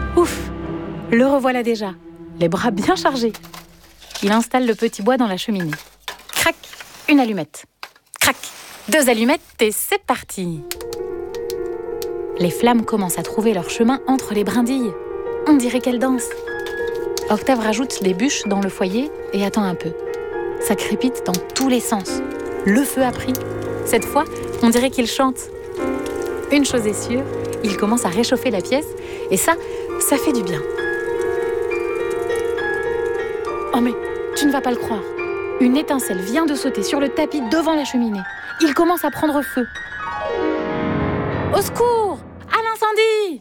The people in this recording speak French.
Ouf, le revoilà déjà, les bras bien chargés. Il installe le petit bois dans la cheminée. Crac, une allumette. Crac, 2 allumettes et c'est parti. Les flammes commencent à trouver leur chemin entre les brindilles. On dirait qu'elles dansent. Octave rajoute des bûches dans le foyer et attend un peu. Ça crépite dans tous les sens. Le feu a pris. Cette fois, on dirait qu'il chante. Une chose est sûre, il commence à réchauffer la pièce et ça fait du bien. Oh mais, tu ne vas pas le croire. Une étincelle vient de sauter sur le tapis devant la cheminée. Il commence à prendre feu. Au secours! À l'incendie!